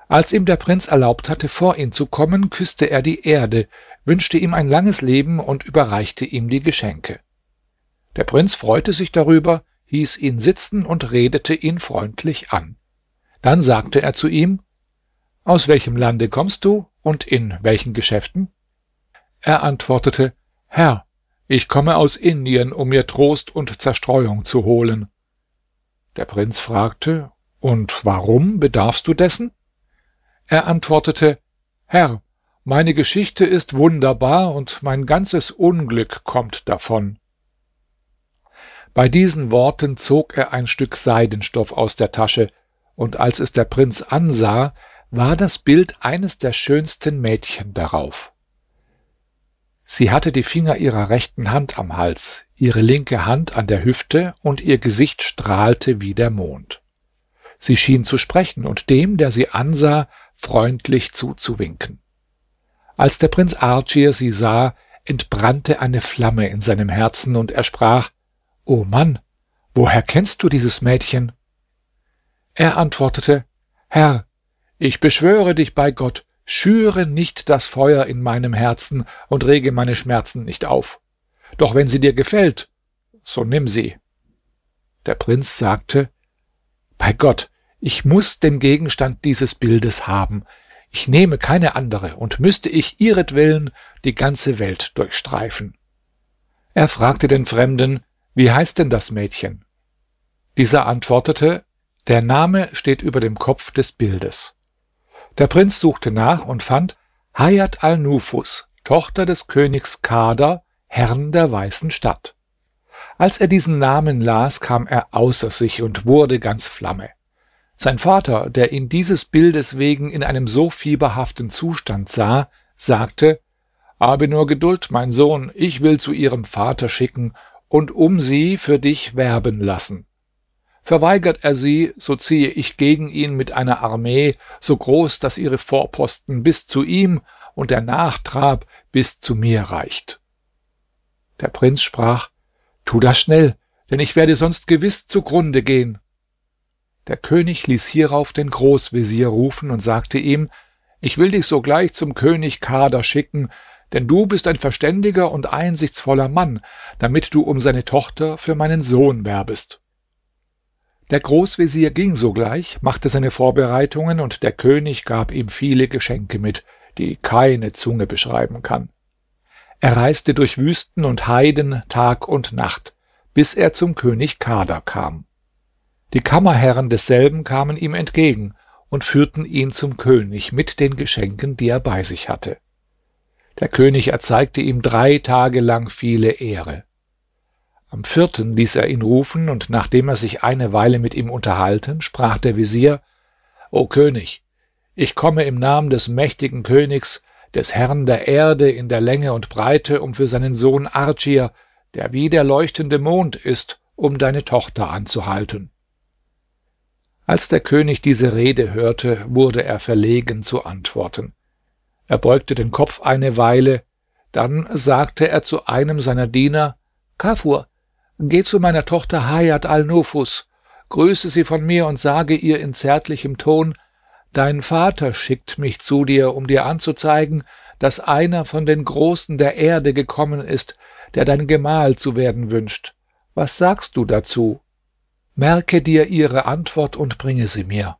Als ihm der Prinz erlaubt hatte, vor ihn zu kommen, küsste er die Erde, wünschte ihm ein langes Leben und überreichte ihm die Geschenke. Der Prinz freute sich darüber, hieß ihn sitzen und redete ihn freundlich an. Dann sagte er zu ihm: »Aus welchem Lande kommst du und in welchen Geschäften?« Er antwortete: »Herr, ich komme aus Indien, um mir Trost und Zerstreuung zu holen.« Der Prinz fragte: »Und warum bedarfst du dessen?« Er antwortete: »Herr, meine Geschichte ist wunderbar und mein ganzes Unglück kommt davon.« Bei diesen Worten zog er ein Stück Seidenstoff aus der Tasche, und als es der Prinz ansah, war das Bild eines der schönsten Mädchen darauf. Sie hatte die Finger ihrer rechten Hand am Hals, ihre linke Hand an der Hüfte, und ihr Gesicht strahlte wie der Mond. Sie schien zu sprechen und dem, der sie ansah, freundlich zuzuwinken. Als der Prinz Ardschir sie sah, entbrannte eine Flamme in seinem Herzen, und er sprach: »O Mann, woher kennst du dieses Mädchen?« Er antwortete: »Herr, ich beschwöre dich bei Gott, schüre nicht das Feuer in meinem Herzen und rege meine Schmerzen nicht auf. Doch wenn sie dir gefällt, so nimm sie.« Der Prinz sagte: »Bei Gott, ich muss den Gegenstand dieses Bildes haben. Ich nehme keine andere, und müsste ich ihretwillen die ganze Welt durchstreifen.« Er fragte den Fremden: »Wie heißt denn das Mädchen?« Dieser antwortete: »Der Name steht über dem Kopf des Bildes.« Der Prinz suchte nach und fand Hayat al-Nufus, Tochter des Königs Kader, Herrn der Weißen Stadt. Als er diesen Namen las, kam er außer sich und wurde ganz Flamme. Sein Vater, der ihn dieses Bildes wegen in einem so fieberhaften Zustand sah, sagte: »Habe nur Geduld, mein Sohn, ich will zu ihrem Vater schicken und um sie für dich werben lassen. Verweigert er sie, so ziehe ich gegen ihn mit einer Armee, so groß, dass ihre Vorposten bis zu ihm und der Nachtrab bis zu mir reicht.« Der Prinz sprach: »Tu das schnell, denn ich werde sonst gewiss zugrunde gehen.« Der König ließ hierauf den Großvezier rufen und sagte ihm: »Ich will dich sogleich zum König Kader schicken, denn du bist ein verständiger und einsichtsvoller Mann, damit du um seine Tochter für meinen Sohn werbest.« Der Großvezier ging sogleich, machte seine Vorbereitungen, und der König gab ihm viele Geschenke mit, die keine Zunge beschreiben kann. Er reiste durch Wüsten und Heiden Tag und Nacht, bis er zum König Kader kam. Die Kammerherren desselben kamen ihm entgegen und führten ihn zum König mit den Geschenken, die er bei sich hatte. Der König erzeigte ihm 3 Tage lang viele Ehre. Am 4. ließ er ihn rufen, und nachdem er sich eine Weile mit ihm unterhalten, sprach der Vezier: »O König, ich komme im Namen des mächtigen Königs, des Herrn der Erde in der Länge und Breite, um für seinen Sohn Ardschir, der wie der leuchtende Mond ist, um deine Tochter anzuhalten.« Als der König diese Rede hörte, wurde er verlegen zu antworten. Er beugte den Kopf eine Weile, dann sagte er zu einem seiner Diener: »Kafur, geh zu meiner Tochter Hayat al-Nufus, grüße sie von mir und sage ihr in zärtlichem Ton: Dein Vater schickt mich zu dir, um dir anzuzeigen, dass einer von den Großen der Erde gekommen ist, der dein Gemahl zu werden wünscht. Was sagst du dazu? Merke dir ihre Antwort und bringe sie mir.«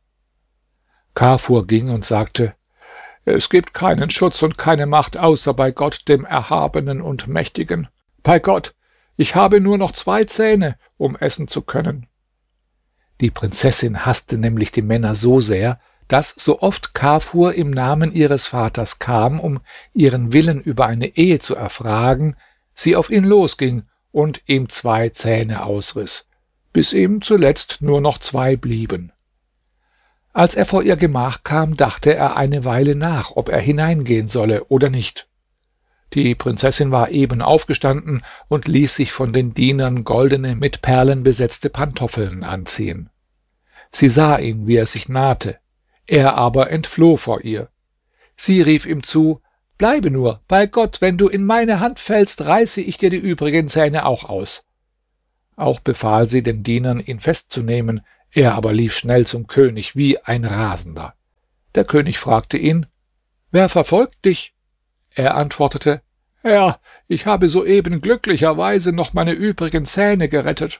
Kafur ging und sagte: »Es gibt keinen Schutz und keine Macht außer bei Gott, dem Erhabenen und Mächtigen. Bei Gott, ich habe nur noch 2 Zähne, um essen zu können.« Die Prinzessin hasste nämlich die Männer so sehr, dass, so oft Kafur im Namen ihres Vaters kam, um ihren Willen über eine Ehe zu erfragen, sie auf ihn losging und ihm 2 Zähne ausriss, bis ihm zuletzt nur noch 2 blieben. Als er vor ihr Gemach kam, dachte er eine Weile nach, ob er hineingehen solle oder nicht. Die Prinzessin war eben aufgestanden und ließ sich von den Dienern goldene, mit Perlen besetzte Pantoffeln anziehen. Sie sah ihn, wie er sich nahte. Er aber entfloh vor ihr. Sie rief ihm zu: »Bleibe nur, bei Gott, wenn du in meine Hand fällst, reiße ich dir die übrigen Zähne auch aus.« Auch befahl sie den Dienern, ihn festzunehmen. Er aber lief schnell zum König wie ein Rasender. Der König fragte ihn: »Wer verfolgt dich?« Er antwortete: »Herr, ich habe soeben glücklicherweise noch meine übrigen Zähne gerettet.«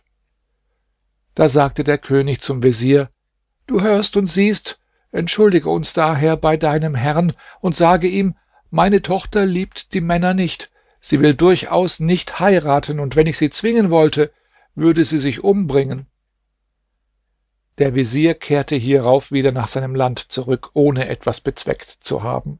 Da sagte der König zum Wesir: »Du hörst und siehst, entschuldige uns daher bei deinem Herrn und sage ihm, meine Tochter liebt die Männer nicht, sie will durchaus nicht heiraten, und wenn ich sie zwingen wollte, würde sie sich umbringen.« Der Wesir kehrte hierauf wieder nach seinem Land zurück, ohne etwas bezweckt zu haben.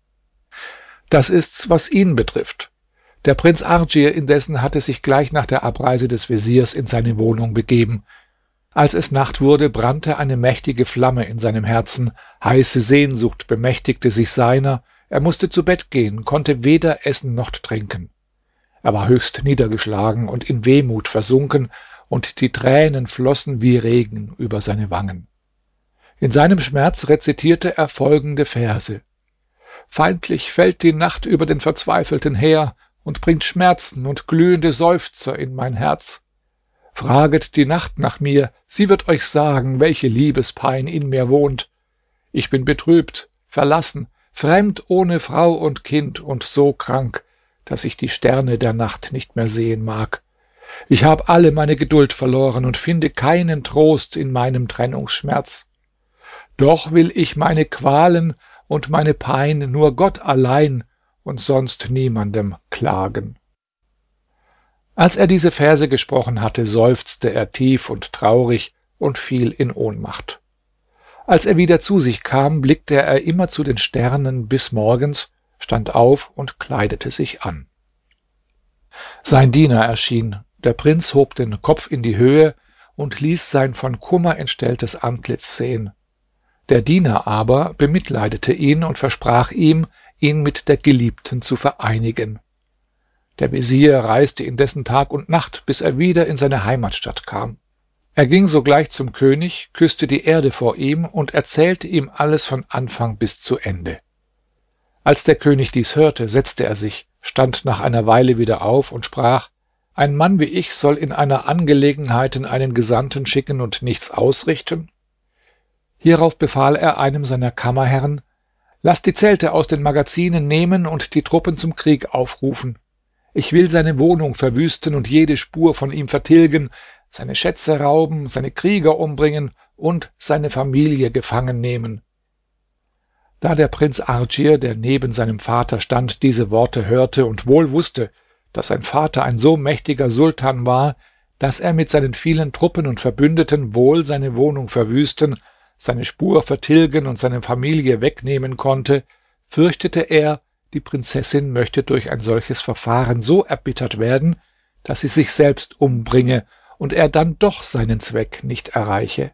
Das ist's, was ihn betrifft. Der Prinz Ardschir indessen hatte sich gleich nach der Abreise des Wesirs in seine Wohnung begeben. Als es Nacht wurde, brannte eine mächtige Flamme in seinem Herzen, heiße Sehnsucht bemächtigte sich seiner, er musste zu Bett gehen, konnte weder essen noch trinken. Er war höchst niedergeschlagen und in Wehmut versunken, und die Tränen flossen wie Regen über seine Wangen. In seinem Schmerz rezitierte er folgende Verse: »Feindlich fällt die Nacht über den Verzweifelten her und bringt Schmerzen und glühende Seufzer in mein Herz. Fraget die Nacht nach mir, sie wird euch sagen, welche Liebespein in mir wohnt. Ich bin betrübt, verlassen, fremd ohne Frau und Kind und so krank, dass ich die Sterne der Nacht nicht mehr sehen mag. Ich habe alle meine Geduld verloren und finde keinen Trost in meinem Trennungsschmerz. Doch will ich meine Qualen und meine Pein nur Gott allein und sonst niemandem klagen.« Als er diese Verse gesprochen hatte, seufzte er tief und traurig und fiel in Ohnmacht. Als er wieder zu sich kam, blickte er immer zu den Sternen bis morgens, stand auf und kleidete sich an. Sein Diener erschien. Der Prinz hob den Kopf in die Höhe und ließ sein von Kummer entstelltes Antlitz sehen. Der Diener aber bemitleidete ihn und versprach ihm, ihn mit der Geliebten zu vereinigen. Der Wesir reiste indessen Tag und Nacht, bis er wieder in seine Heimatstadt kam. Er ging sogleich zum König, küsste die Erde vor ihm und erzählte ihm alles von Anfang bis zu Ende. Als der König dies hörte, setzte er sich, stand nach einer Weile wieder auf und sprach: »Ein Mann wie ich soll in einer Angelegenheit einen Gesandten schicken und nichts ausrichten?« Hierauf befahl er einem seiner Kammerherren: »Lass die Zelte aus den Magazinen nehmen und die Truppen zum Krieg aufrufen. Ich will seine Wohnung verwüsten und jede Spur von ihm vertilgen, seine Schätze rauben, seine Krieger umbringen und seine Familie gefangen nehmen.« Da der Prinz Ardschir, der neben seinem Vater stand, diese Worte hörte und wohl wusste, dass sein Vater ein so mächtiger Sultan war, dass er mit seinen vielen Truppen und Verbündeten wohl seine Wohnung verwüsten, seine Spur vertilgen und seine Familie wegnehmen konnte, fürchtete er, die Prinzessin möchte durch ein solches Verfahren so erbittert werden, dass sie sich selbst umbringe und er dann doch seinen Zweck nicht erreiche.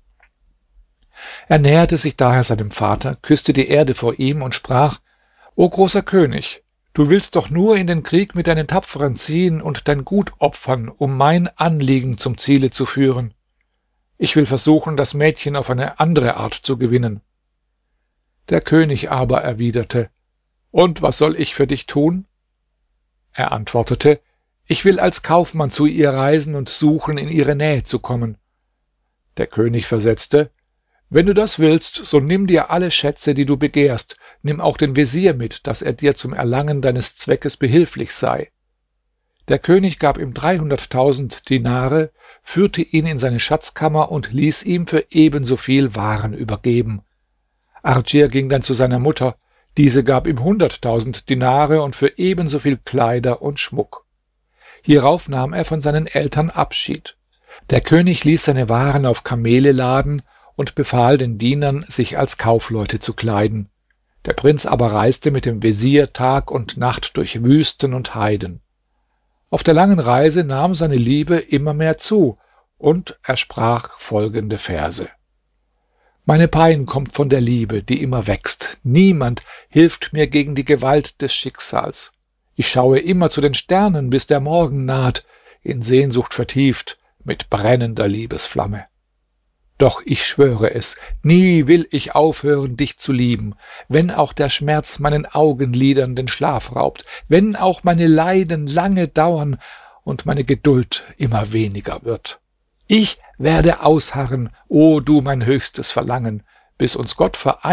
Er näherte sich daher seinem Vater, küsste die Erde vor ihm und sprach: »O großer König, du willst doch nur in den Krieg mit deinen Tapferen ziehen und dein Gut opfern, um mein Anliegen zum Ziele zu führen. Ich will versuchen, das Mädchen auf eine andere Art zu gewinnen.« Der König aber erwiderte: »Und was soll ich für dich tun?« Er antwortete: »Ich will als Kaufmann zu ihr reisen und suchen, in ihre Nähe zu kommen.« Der König versetzte: »Wenn du das willst, so nimm dir alle Schätze, die du begehrst, nimm auch den Wesir mit, dass er dir zum Erlangen deines Zweckes behilflich sei.« Der König gab ihm 300.000 Dinare, führte ihn in seine Schatzkammer und ließ ihm für ebenso viel Waren übergeben. Ardschir ging dann zu seiner Mutter, diese gab ihm 100.000 Dinare und für ebenso viel Kleider und Schmuck. Hierauf nahm er von seinen Eltern Abschied. Der König ließ seine Waren auf Kamele laden und befahl den Dienern, sich als Kaufleute zu kleiden. Der Prinz aber reiste mit dem Wesir Tag und Nacht durch Wüsten und Heiden. Auf der langen Reise nahm seine Liebe immer mehr zu, und er sprach folgende Verse: »Meine Pein kommt von der Liebe, die immer wächst. Niemand hilft mir gegen die Gewalt des Schicksals. Ich schaue immer zu den Sternen, bis der Morgen naht, in Sehnsucht vertieft, mit brennender Liebesflamme. Doch ich schwöre es, nie will ich aufhören, dich zu lieben, wenn auch der Schmerz meinen Augenlidern den Schlaf raubt, wenn auch meine Leiden lange dauern und meine Geduld immer weniger wird. Ich werde ausharren, o du mein höchstes Verlangen, bis uns Gott vereint